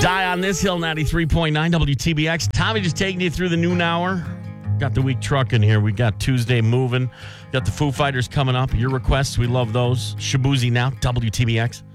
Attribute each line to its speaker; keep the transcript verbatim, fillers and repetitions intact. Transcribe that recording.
Speaker 1: Die on this hill, ninety-three point nine W T B X. Tommy just taking you through the noon hour. Got the week trucking here. We got Tuesday moving. Got the Foo Fighters coming up. Your requests, we love those. Shabuzi now, W T B X.